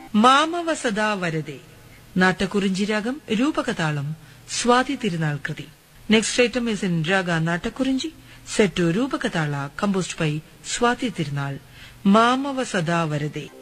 മാമവ സദാ വരദേ, നാട്ടക്കുറിഞ്ചി രാഗം, രൂപകതാളം, സ്വാതി തിരുനാൾ കൃതി. Next item is in raga Nattakurinji, set to രൂപകതാള, composed by Swathi Thirunal. മാമവ സദാ വരദേ.